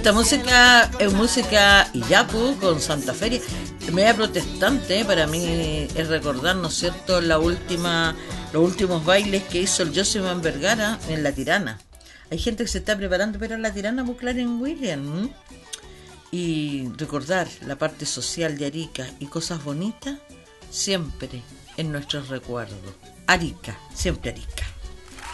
esta música es música Iyapu con Santa Feria, media protestante. Para mí es recordar, ¿no es cierto?, los últimos bailes que hizo el Josiman Vergara en La Tirana. Hay gente que se está preparando para La Tirana por Clarence Williams, y recordar la parte social de Arica y cosas bonitas siempre en nuestros recuerdos. Arica, siempre Arica.